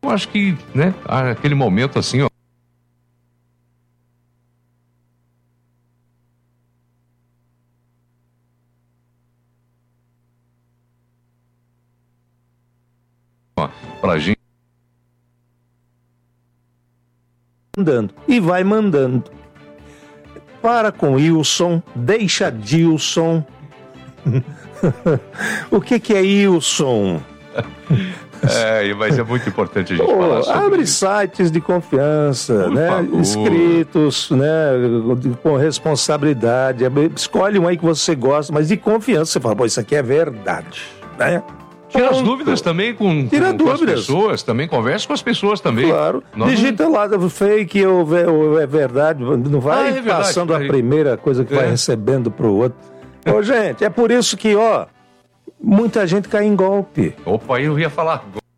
eu acho que, né, aquele momento assim, ó. Pra gente. Mandando. E vai mandando. Para com Wilson, deixa Dilson. O que é Wilson? Mas é muito importante a gente falar sobre abre isso. sites de confiança, Por né? favor. Inscritos, né? Com responsabilidade. Escolhe um aí que você gosta, mas de confiança. Você fala, pô, isso aqui é verdade, né? Tira as Ponto. dúvidas também com as pessoas, também conversa com as pessoas também. Claro. Nós Digita lá fake ou é verdade. Não vai é verdade, passando a primeira coisa que vai recebendo pro outro. Ô, gente, é por isso que, muita gente cai em golpe. Opa, eu ia falar.